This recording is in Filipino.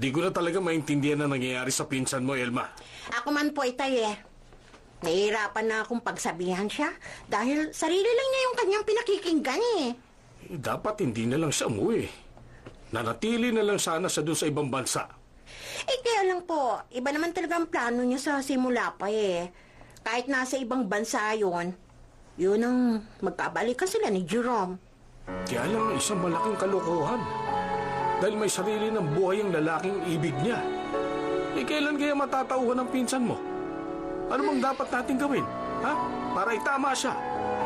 Di ko na talaga maintindihan na nangyayari sa pinsan mo, Elma. Ako man po, Itay eh. Nahihirapan na akong pagsabihan siya dahil sarili lang niya yung kanyang pinakikinggan eh. Dapat hindi na lang siya umuwi. Nanatili na lang sana sa doon sa ibang bansa. Kaya lang po, iba naman talaga ang plano niya sa simula pa eh. Kahit nasa ibang bansa yun ang magkabalikan sila ni Jerome. Kaya lang isang malaking kalokohan. Dahil may sarili ng buhay ang lalaking ibig niya. Kailan kaya matatauhan ang pinsan mo? Ano bang dapat natin gawin? Ha? Para itama siya.